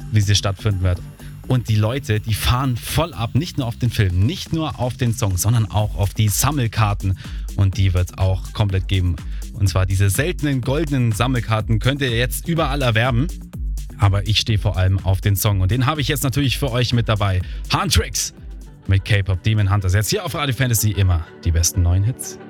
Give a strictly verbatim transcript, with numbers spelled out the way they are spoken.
wie sie stattfinden wird. Und die Leute, die fahren voll ab, nicht nur auf den Film, nicht nur auf den Song, sondern auch auf die Sammelkarten. Und die wird es auch komplett geben. Und zwar diese seltenen goldenen Sammelkarten könnt ihr jetzt überall erwerben. Aber ich stehe vor allem auf den Song. Und den habe ich jetzt natürlich für euch mit dabei. Huntrix mit K-Pop Demon Hunters. Jetzt hier auf Radio Fantasy immer die besten neuen Hits.